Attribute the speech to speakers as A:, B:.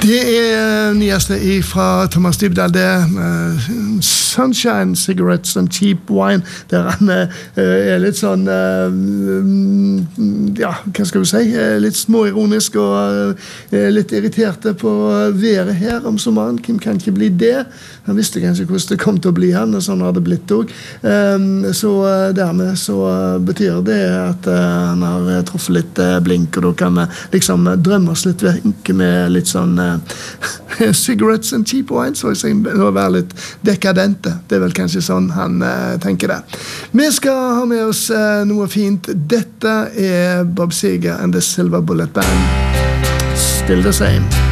A: Det nyeste fra Thomas Dybdahl, det Sunshine Cigarettes and Cheap Wine, der han litt sånn, ja, hva skal vi si, litt småironisk og litt irriterte på været her om sommeren. Kim kan ikke bli det. Han visste kanskje hvordan det kom til å bli han, og sånn har det blitt også. Så dermed så betyr det at han har truffet litt blink, og da kan vi liksom drømme oss litt vekk med litt sånn cigarettes and cheap wine, så jeg må være litt dekadente. Det vel kanskje sånn han tenker det. Vi skal ha med oss noe fint. Dette Bob Seger and the Silver Bullet Band. Still the same.